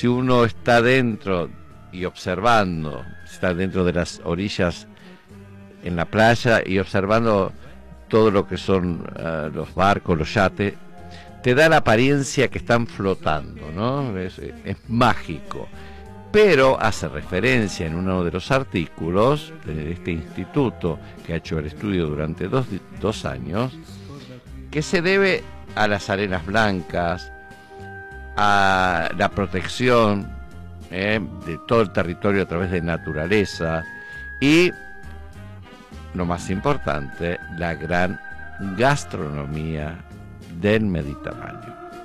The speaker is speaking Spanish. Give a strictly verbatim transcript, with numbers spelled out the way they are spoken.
si uno está dentro y observando, está dentro de las orillas en la playa y observando todo lo que son uh, los barcos, los yates, te da la apariencia que están flotando, ¿no? Es, es mágico. Pero hace referencia en uno de los artículos de este instituto que ha hecho el estudio durante dos, dos años, que se debe a las arenas blancas, a la protección eh, de todo el territorio a través de naturaleza y, lo más importante, la gran gastronomía del Mediterráneo.